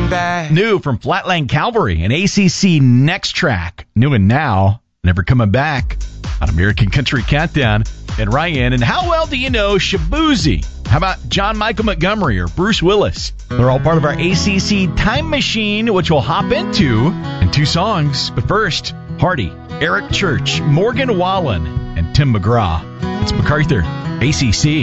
coming back. New from Flatland Calvary, an ACC Next Track. New and Now, Never Coming Back. On American Country Countdown. And Ryan, and how well do you know Shaboozey? How about John Michael Montgomery or Bruce Willis? They're all part of our ACC Time Machine, which we'll hop into in 2 songs. But first, Hardy, Eric Church, Morgan Wallen, and Tim McGraw. It's MacArthur, ACC.